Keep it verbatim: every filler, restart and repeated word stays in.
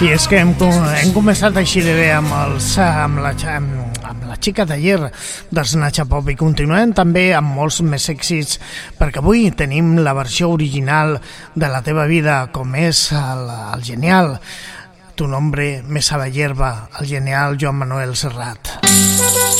I és que hem, hem començat així de bé amb, els, amb, la, amb, amb la xica d'ayer dels Nacha Pop i continuem també amb molts més èxits perquè avui tenim la versió original de La teva vida, com és el, el genial Tu nombre me sabe hierba, el genial Joan Manuel Serrat.